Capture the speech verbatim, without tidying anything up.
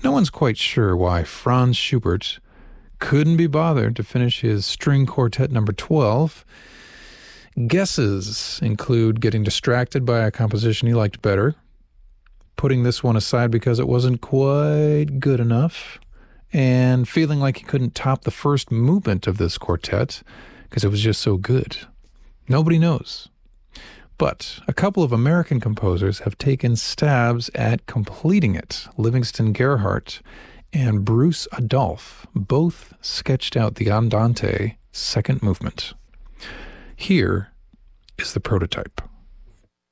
No one's quite sure why Franz Schubert couldn't be bothered to finish his string quartet number twelve. Guesses include getting distracted by a composition he liked better, putting this one aside because it wasn't quite good enough, and feeling like he couldn't top the first movement of this quartet because it was just so good. Nobody knows. But a couple of American composers have taken stabs at completing it. Livingston Gerhardt and Bruce Adolphe both sketched out the Andante second movement. Here is the prototype.